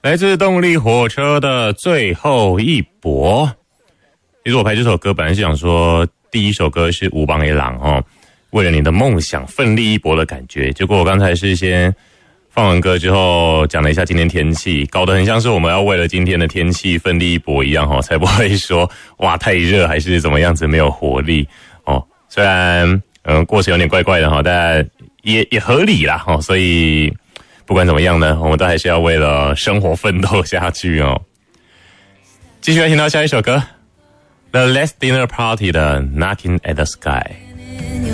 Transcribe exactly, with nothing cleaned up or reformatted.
来自动力火车的最后一搏。其实我排这首歌本来是想说第一首歌是吴邦的狼哦，为了你的梦想奋力一搏的感觉，结果我刚才是先放完歌之后讲了一下今天天气，搞得很像是我们要为了今天的天气奋力一搏一样哦，才不会说哇太热还是怎么样子没有活力哦。虽然嗯过程有点怪怪的哈，但也也合理啦哦，所以不管怎么样呢，我们都还是要为了生活奋斗下去哦。继续来听到下一首歌 The Last Dinner Party 的 Knocking at the Sky。